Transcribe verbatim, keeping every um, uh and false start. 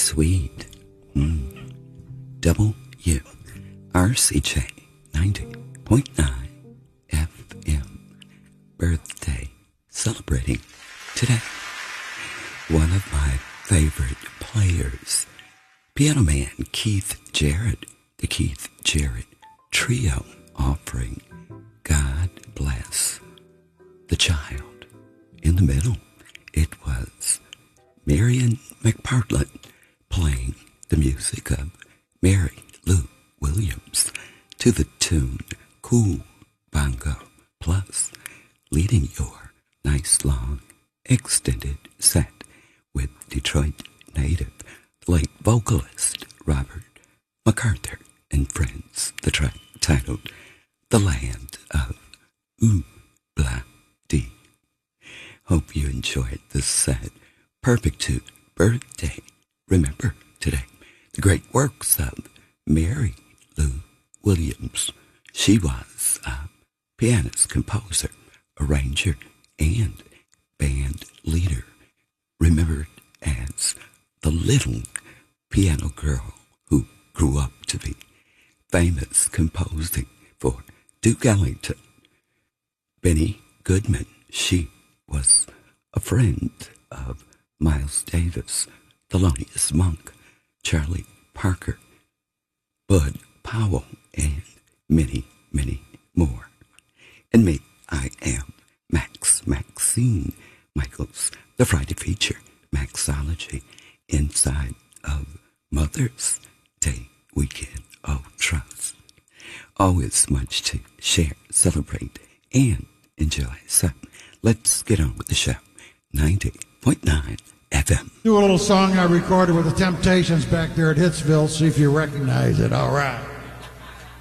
sweet. Mm. W R C J ninety point nine F M. Birthday celebrating today. One of my favorite players, piano man Keith Jarrett, the Keith Jarrett Trio, offering God Bless the Child. In the middle, it was Marion McPartland playing the music of Mary Lou Williams to the tune Cool Bongo Plus, leading your nice long extended set with Detroit native late vocalist Robert MacArthur and friends. The track titled The Land of Ooh Blah Dee. Hope you enjoyed this set. Perfect to birthday. Remember today the great works of Mary Lou Williams. She was a pianist, composer, arranger, and band leader, remembered as the little piano girl who grew up to be famous, composing for Duke Ellington, Benny Goodman. She was a friend of Miles Davis, Thelonious Monk, Charlie Parker, Bud Powell, and many, many more. And me, I am Max Maxine Michaels, the Friday feature, Maxology, inside of Mother's Day weekend. Oh, trust. Always much to share, celebrate, and enjoy. So let's get on with the show. ninety point nine F M. Do a little song I recorded with the Temptations back there at Hitsville. See if you recognize it. All right.